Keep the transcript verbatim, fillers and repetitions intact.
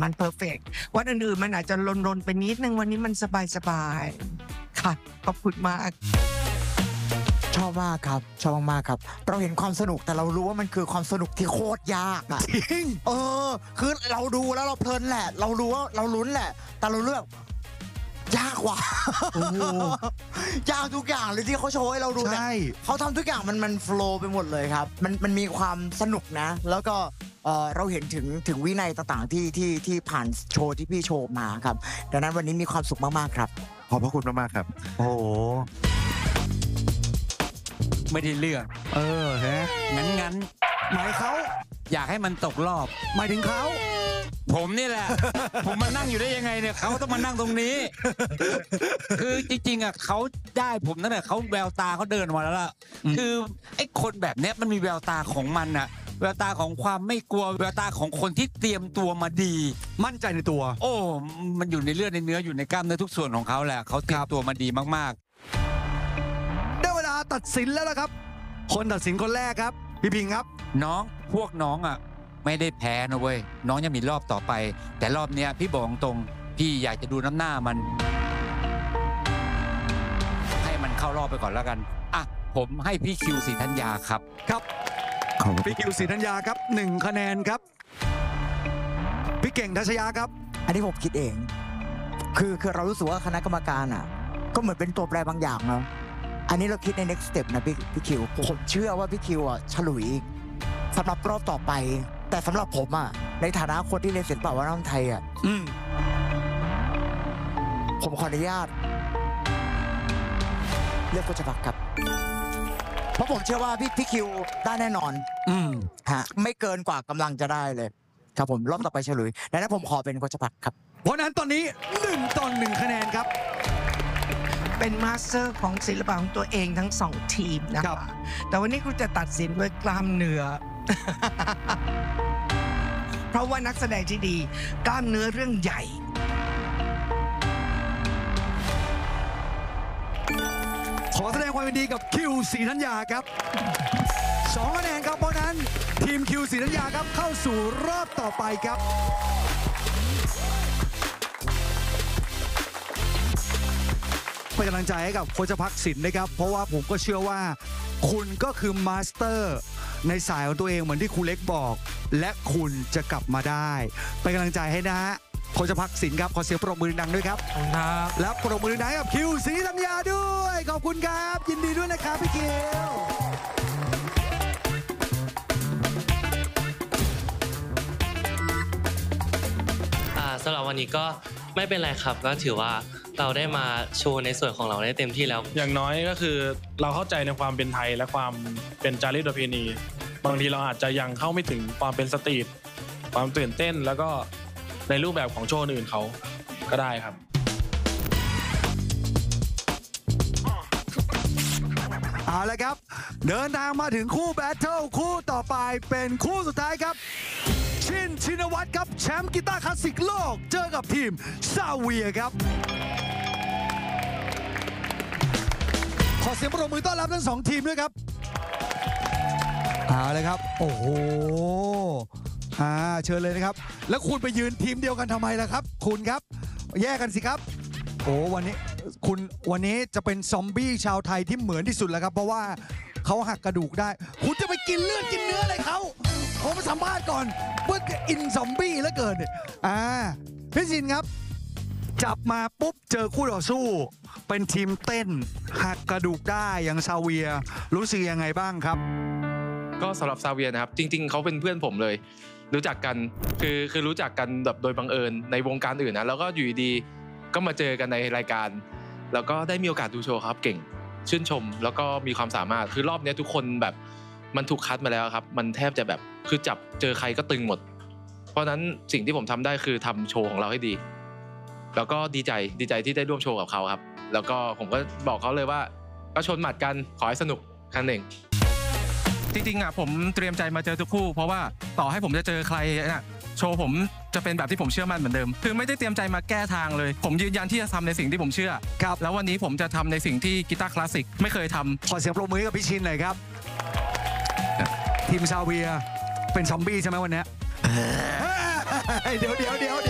มันเพอร์เฟกต์วันอื่นๆมันอาจจะลนๆไปนิดนึงวันนี้มันสบายๆค่ะขอบคุณมากชอบมากครับชอบมากครับเราเห็นความสนุกแต่เรารู้ว่ามันคือความสนุกที่โคตรยากอะจริงเออคือเราดูแล้วเราเพลินแหละเรารู้ว่าเราลุ้นแหละแต่เราเลือกยากกว่า ยากทุกอย่างเลยที่เขาโชว์ให้เราดูเนี่ยเขาทำทุกอย่างมันมันโฟล์ไปหมดเลยครับมันมันมีความสนุกนะแล้วก็เออเราเห็นถึงถึงวินัยต่างๆที่ที่ที่ผ่านโชว์ที่พี่โชว์มาครับดังนั้นวันนี้มีความสุขมากๆครับขอบพระคุณมากๆครับโอ้โหไม่ได้เลือกเออฮะงั้นงั้นหมายเขาอยากให้มันตกรอบหมายถึงเขาผมนี่แหละ ผมมานั่งอยู่ได้ยังไงเนี่ยเขาต้องมานั่งตรงนี้ คือจริงๆอ่ะเขาได้ผมนั่นแหละเขาแววตาเขาเดินมาแล้วล่ะคือไอ้คนแบบเนี้ยมันมีแววตาของมันอ่ะแววตาของความไม่กลัวแววตาของคนที่เตรียมตัวมาดีมั่นใจในตัวโอ้มันอยู่ในเลือดในเนื้ออยู่ในกล้ามเนื้อทุกส่วนของเขาแหละเขาเตรียมตัวมาดีมากๆได้เวลาตัดสินแล้วละครับคนตัดสินคนแรกครับพี่พิงครับน้องพวกน้องอ่ะไม่ได้แพ้นะเว้ยน้องยังมีรอบต่อไปแต่รอบเนี้ยพี่บอกตรงพี่อยากจะดูน้ำหน้ามันให้มันเข้ารอบไปก่อนแล้วกันอ่ะผมให้พี่คิวศรีธัญญาครับครับพี่คิวศรีธัญญาครับหนึ่งคะแนนครับพี่เก่งทัชยาครับอันนี้ผมคิดเองคือคือเรารู้สึกว่าคณะกรรมการอ่ะก็เหมือนเป็นตัวแปรบางอย่างเนาะอันนี้เราคิดใน next step นะพี่พี่คิวผมเชื่อว่าพี่คิวอ่ะฉลุยสำหรับรอบต่อไปแต่สำหรับผมอ่ะในฐานะคนที่เรียนศิลปะวัฒนธรรมไทยอ่ะผมขออนุญาตเลือกโคชภักครับเพราะผมเชื่อว่าพี่พี่คิวได้แน่นอนอืมฮะไม่เกินกว่ากำลังจะได้เลยครับผมรอบต่อไปเฉลยดังนั้นผมขอเป็นโคชภักครับเพราะนั้นตอนนี้หนึ่งต่อหนึ่งคะแนนครับเป็นมาสเตอร์ของศิลปะของตัวเองทั้งสองทีมนะครับแต่วันนี้คุณจะตัดสินด้วยกล้ามเนื้อ เพราะว่านักแสดงที่ดีกล้ามเนื้อเรื่องใหญ่ขอแสดงความยินดีกับคิวศรีธัญญาครับสองคะแนนครับเพราะนั้นทีมคิวศรีธัญญาครับเข้าสู่รอบต่อไปครับเป็นกำลังใจให้กับโคชภักศิลป์นะครับเพราะว่าผมก็เชื่อว่าคุณก็คือมาสเตอร์ในสายของตัวเองเหมือนที่ครูเล็กบอกและคุณจะกลับมาได้เป็นกำลังใจให้นะฮะโคชภักศิลป์ครับขอเสียงปรบมือดังด้วยครับครับและปรบมือดังกับคิวศรีธัญญาด้วยขอบคุณครับยินดีด้วยนะครับพี่คิวสำหรับวันนี้ก็ไม่เป็นไรครับก็ถือว่าเราได้มาโชว์ในส่วนของเราได้เต็มที่แล้วอย่างน้อยก็คือเราเข้าใจในความเป็นไทยและความเป็นจารีตประเพณีบางทีเราอาจจะยังเข้าไม่ถึงความเป็นสตรีทความตื่นเต้นแล้วก็ในรูปแบบของโชว์อื่นเขาก็ได้ครับเอาละครับเดินทางมาถึงคู่แบทเทิลคู่ต่อไปเป็นคู่สุดท้ายครับชินชินวัตรครับแชมป์กีตาร์คลาสสิกโลกเจอกับทีมซาเวียครับขอเสียงปรบมือต้อนรับทั้งสองทีมด้วยครับเอาเลยครับโอ้โหอ่าเชิญเลยนะครับแล้วคุณไปยืนทีมเดียวกันทำไมล่ะครับคุณครับแยกกันสิครับโอ้วันนี้คุณวันนี้จะเป็นซอมบี้ชาวไทยที่เหมือนที่สุดแล้วครับเพราะว่าเขาหักกระดูกได้คุณจะไปกินเลือดกินเนื้ออะไรเขาผมมาสัมภาษณ์ก่อนเพื่ออินซอมบี้แล้วเกินอ่าพี่ชินครับจับมาปุ๊บเจอคู่ต่อสู้เป็นทีมเต้นหักกระดูกได้อย่างซาเวียรู้สึกยังไงบ้างครับก็สำหรับซาเวียนะครับจริงๆเขาเป็นเพื่อนผมเลยรู้จักกันคือคือรู้จักกันแบบโดยบังเอิญในวงการอื่นนะแล้วก็อยู่ดีก็มาเจอกันในรายการแล้วก็ได้มีโอกาสดูโชว์ครับเก่งชื่นชมแล้วก็มีความสามารถคือรอบนี้ทุกคนแบบมันถูกคัดมาแล้วครับมันแทบจะแบบคือจับเจอใครก็ตึงหมดเพราะนั้นสิ่งที่ผมทำได้คือทำโชว์ของเราให้ดีแล้วก็ดีใจดีใจที่ได้ร่วมโชว์กับเขาครับแล้วก็ผมก็บอกเขาเลยว่าก็ชนหมัดกันขอให้สนุกแค่นั้นเองจริงๆอ่ะผมเตรียมใจมาเจอทุกคู่เพราะว่าต่อให้ผมจะเจอใครน่ะโชว์ผมจะเป็นแบบที่ผมเชื่อมั่นเหมือนเดิมคือไม่ได้เตรียมใจมาแก้ทางเลยผมยืนยันที่จะทำในสิ่งที่ผมเชื่อครับแล้ววันนี้ผมจะทำในสิ่งที่กีตาร์คลาสสิกไม่เคยทำขอเสียงปรบมือกับพี่ชินหน่อยครับทีมซาเวียเป็นซอมบี้ใช่ไหมวันนี้เดี๋ยวเดี๋ยวเดี๋ยว